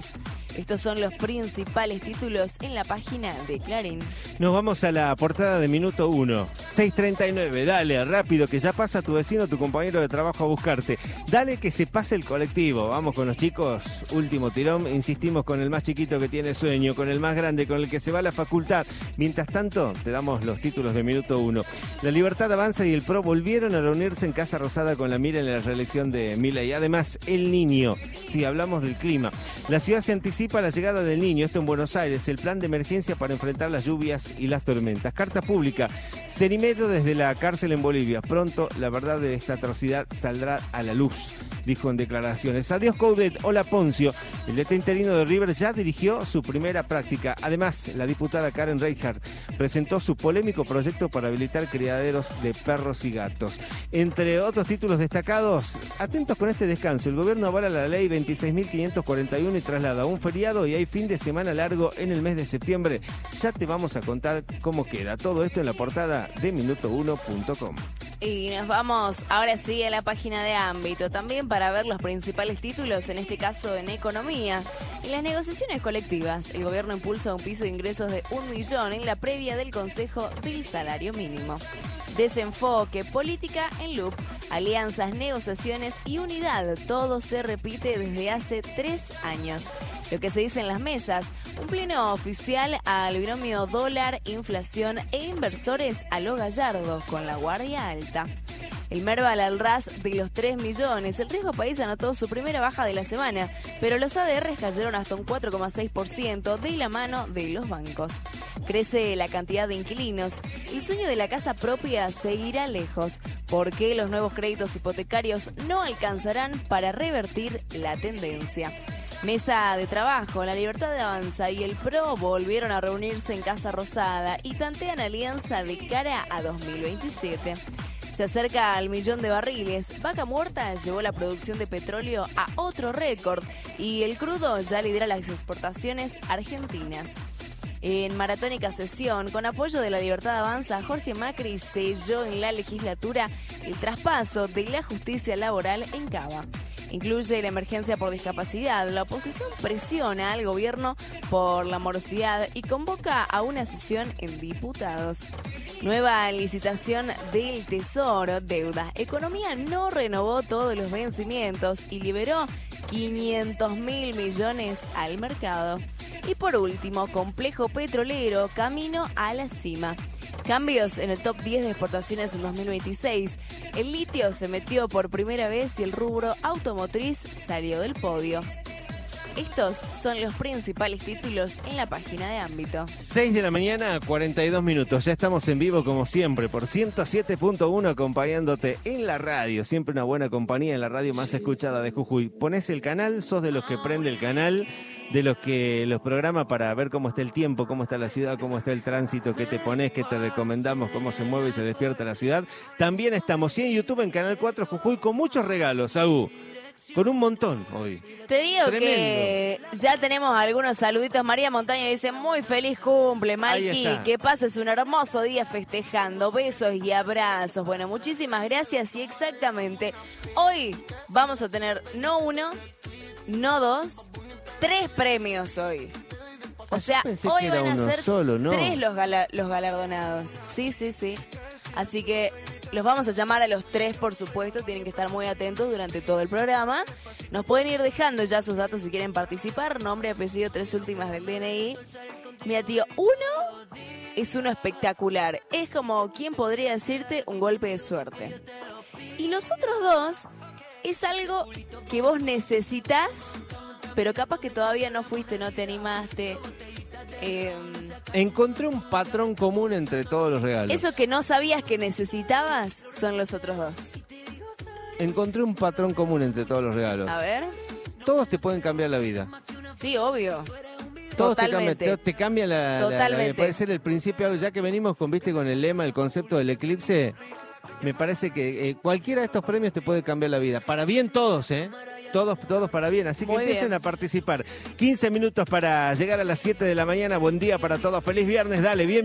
Unidos. Estos son los principales títulos en la página de Clarín. Nos vamos a la portada de Minuto 1. 6:39, dale, rápido, que ya pasa tu vecino, tu compañero de trabajo a buscarte. Dale que se pase el colectivo. Vamos con los chicos, último tirón. Insistimos con el más chiquito que tiene sueño, con el más grande, con el que se va a la facultad. Mientras tanto, te damos los títulos de Minuto 1. La Libertad Avanza y el PRO volvieron a reunirse en Casa Rosada con la mira en la reelección de Milei. Además, el Niño. Sí, hablamos del clima. La ciudad se anticipa a la llegada del Niño, esto en Buenos Aires, el plan de emergencia para enfrentar las lluvias y las tormentas. Carta pública, Cerimedo desde la cárcel en Bolivia. Pronto la verdad de esta atrocidad saldrá a la luz, dijo en declaraciones. Adiós Coudet, hola Poncio. El DT interino de River ya dirigió su primera práctica. Además, la diputada Karen Reichardt presentó su polémico proyecto para habilitar criaderos de perros y gatos. Entre otros títulos destacados, atentos con este descanso. El gobierno avala la ley 26.541 y traslada un feriado y hay fin de semana largo en el mes de septiembre. Ya te vamos a contar cómo queda todo esto en la portada de Minuto1.com. Y nos vamos ahora sí a la página de Ámbito, también para ver los principales títulos, en este caso en economía. En las negociaciones colectivas, el gobierno impulsa un piso de ingresos de 1 millón en la previa del Consejo del Salario Mínimo. Desenfoque, política en loop, alianzas, negociaciones y unidad. Todo se repite desde hace 3 años. Lo que se dice en las mesas, un pleno oficial al binomio dólar, inflación e inversores a lo Gallardo, con la guardia alta. El Merval al ras de los 3 millones. El riesgo país anotó su primera baja de la semana, pero los ADRs cayeron hasta un 4,6% de la mano de los bancos. Crece la cantidad de inquilinos. El sueño de la casa propia seguirá lejos, porque los nuevos créditos hipotecarios no alcanzarán para revertir la tendencia. Mesa de trabajo, la Libertad Avanza y el PRO volvieron a reunirse en Casa Rosada y tantean alianza de cara a 2027. Se acerca al 1.000.000 de barriles. Vaca Muerta llevó la producción de petróleo a otro récord y el crudo ya lidera las exportaciones argentinas. En maratónica sesión, con apoyo de la Libertad Avanza, Jorge Macri selló en la legislatura el traspaso de la justicia laboral en Cava. Incluye la emergencia por discapacidad. La oposición presiona al gobierno por la morosidad y convoca a una sesión en diputados. Nueva licitación del Tesoro, deuda. Economía no renovó todos los vencimientos y liberó 500.000 millones al mercado. Y por último, complejo petrolero, camino a la cima. Cambios en el top 10 de exportaciones en 2026. El litio se metió por primera vez y el rubro automotriz salió del podio. Estos son los principales títulos en la página de Ámbito. 6 de la mañana, 42 minutos. Ya estamos en vivo como siempre por 107.1 acompañándote en la radio. Siempre una buena compañía en la radio más escuchada de Jujuy. Pones el canal, sos de los que prende el canal, de los que los programa para ver cómo está el tiempo, cómo está la ciudad, cómo está el tránsito, qué te pones, qué te recomendamos, cómo se mueve y se despierta la ciudad. También estamos en YouTube, en Canal 4 Jujuy, con muchos regalos, Agu. Con un montón hoy. Te digo Tremendo. que ya tenemos algunos saluditos. María Montaño dice, muy feliz cumple, Mikey. Que pases un hermoso día festejando. Besos y abrazos. Bueno, muchísimas gracias. Y exactamente, hoy vamos a tener no 1, no 2, 3 premios hoy. O sea, hoy van a ser solo, ¿no? 3 los galardonados. Sí. Así que los vamos a llamar a los 3, por supuesto. Tienen que estar muy atentos durante todo el programa. Nos pueden ir dejando ya sus datos si quieren participar. Nombre, apellido, 3 últimas del DNI. Mira, tío, uno es uno espectacular. Es como, ¿quién podría decirte? Un golpe de suerte. Y los otros 2 es algo que vos necesitas, pero capaz que todavía no fuiste, no te animaste. Encontré un patrón común entre todos los regalos. Eso que no sabías que necesitabas son los otros 2. Encontré un patrón común entre todos los regalos. A ver. Todos te pueden cambiar la vida. Sí, obvio. Todos Totalmente. te cambia Totalmente. puede ser el principio, ya que venimos con el lema, el concepto del eclipse. Me parece que cualquiera de estos premios te puede cambiar la vida. Para bien todos, Todos para bien, así que empiecen a participar. 15 minutos para llegar a las 7 de la mañana. Buen día para todos, feliz viernes, dale, bien.